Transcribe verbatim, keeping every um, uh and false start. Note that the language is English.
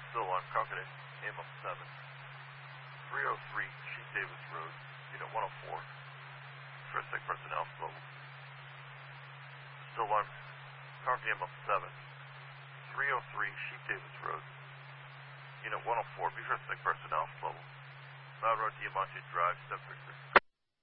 Still on Concord, A M up seven. three oh three, Chief Davis Road, Unit one oh four. First Sick Personnel Flow. Still on Concord, A M up seven. three oh three, Chief Davis Road, Unit one oh four. Be sure Sick Personnel Flow. Loud Road, Diamante Drive, seven three six.